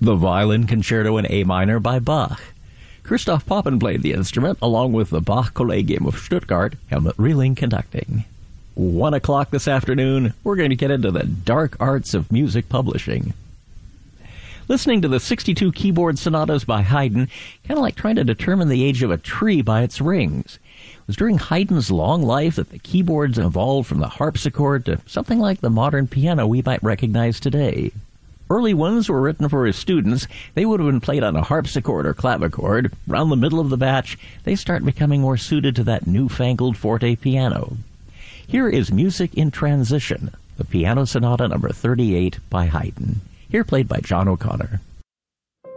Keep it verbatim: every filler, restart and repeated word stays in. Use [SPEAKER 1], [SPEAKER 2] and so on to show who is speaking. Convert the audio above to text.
[SPEAKER 1] The Violin Concerto in A minor by Bach. Christoph Poppen played the instrument, along with the Bach Collegium of Stuttgart, Helmut Rehling conducting. One o'clock this afternoon, we're going to get into the dark arts of music publishing. Listening to the sixty-two keyboard sonatas by Haydn, kind of like trying to determine the age of a tree by its rings. It was during Haydn's long life that the keyboards evolved from the harpsichord to something like the modern piano we might recognize today. Early ones were written for his students. They would have been played on a harpsichord or clavichord. Around the middle of the batch, they start becoming more suited to that newfangled forte piano. Here is Music in Transition, the Piano Sonata number thirty-eight by Haydn, here played by John O'Connor.